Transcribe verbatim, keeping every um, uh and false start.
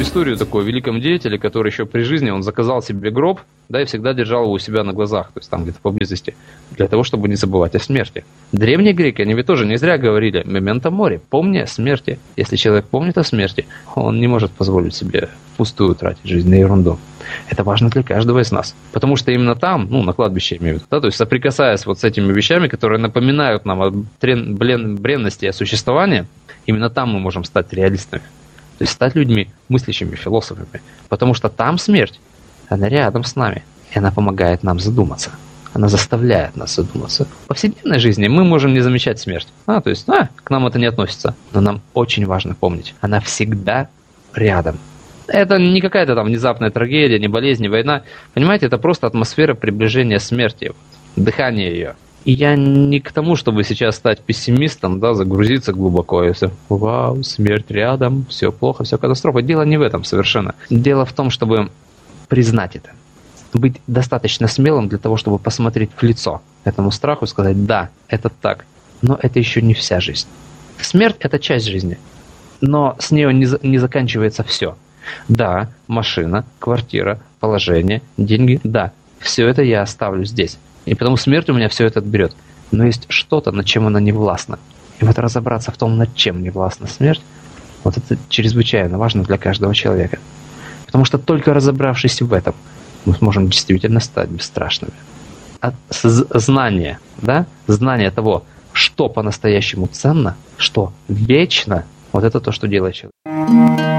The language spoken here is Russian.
историю такой о великом деятеле, который еще при жизни, он заказал себе гроб, да, и всегда держал его у себя на глазах, то есть там где-то поблизости, для того, чтобы не забывать о смерти. Древние греки, они ведь тоже не зря говорили «мементо мори», помни о смерти. Если человек помнит о смерти, он не может позволить себе впустую тратить жизнь на ерунду. Это важно для каждого из нас. Потому что именно там, ну, на кладбище я имею в виду, да, то есть соприкасаясь вот с этими вещами, которые напоминают нам о трен, блен, бренности о существовании, именно там мы можем стать реалистами. То есть стать людьми, мыслящими, философами. Потому что там смерть, она рядом с нами. И она помогает нам задуматься. Она заставляет нас задуматься. В повседневной жизни мы можем не замечать смерть. А, то есть, а, к нам это не относится. Но нам очень важно помнить. Она всегда рядом. Это не какая-то там внезапная трагедия, не болезнь, не война. Понимаете, это просто атмосфера приближения смерти, дыхание ее. И я не к тому, чтобы сейчас стать пессимистом, да, загрузиться глубоко и все. Вау, смерть рядом, все плохо, все катастрофа. Дело не в этом совершенно. Дело в том, чтобы признать это. Быть достаточно смелым для того, чтобы посмотреть в лицо этому страху и сказать: да, это так, но это еще не вся жизнь. Смерть – это часть жизни, но с нее не, не заканчивается все. Да, машина, квартира, положение, деньги, да, все это я оставлю здесь. И потому смерть у меня все это отберет. Но есть что-то, над чем она не властна. И вот разобраться в том, над чем не властна смерть, вот это чрезвычайно важно для каждого человека. Потому что только разобравшись в этом, мы сможем действительно стать бесстрашными. А знание, да, знание того, что по-настоящему ценно, что вечно, вот это то, что делает человек.